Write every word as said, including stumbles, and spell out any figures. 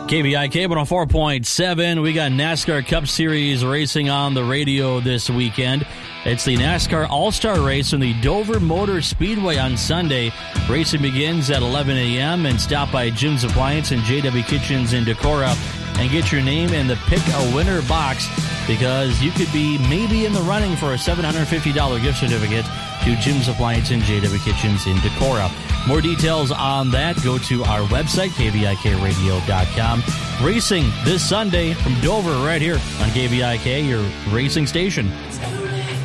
K V I K one oh four point seven. We got NASCAR Cup Series racing on the radio this weekend. It's the NASCAR All-Star Race from the Dover Motor Speedway on Sunday. Racing begins at eleven a.m. and stop by Jim's Appliance and J W Kitchens in Decorah and get your name in the Pick a Winner box because you could be maybe in the running for a seven hundred fifty dollars gift certificate to Jim's Appliance and J W Kitchens in Decorah. More details on that, go to our website, K V I K radio dot com. Racing this Sunday from Dover right here on K V I K, your racing station.